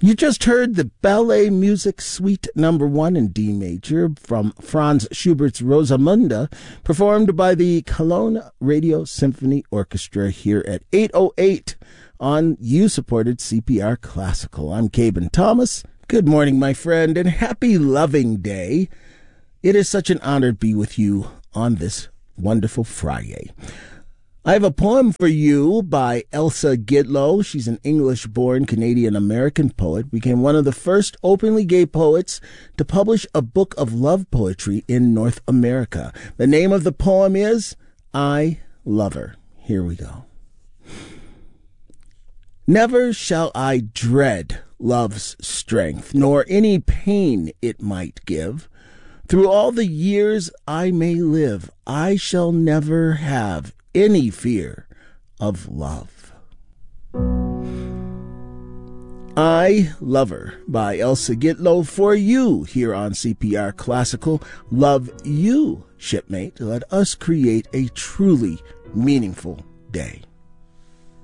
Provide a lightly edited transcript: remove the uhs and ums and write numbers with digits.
You just heard the Ballet Music Suite No. 1 in D major from Franz Schubert's Rosamunde, performed by the Cologne Radio Symphony Orchestra here at 8:08 on you-supported CPR Classical. I'm Caben Thomas. Good morning, my friend, and happy Loving Day. It is such an honor to be with you on this wonderful Friday. I have a poem for you by Elsa Gidlow. She's an English-born Canadian-American poet, became one of the first openly gay poets to publish a book of love poetry in North America. The name of the poem is I Love Her. Here we go. Never shall I dread love's strength, nor any pain it might give. Through all the years I may live, I shall never have any fear of love. I Love Her by Elsa Gidlow for you here on CPR Classical. Love you, shipmate. Let us create a truly meaningful day.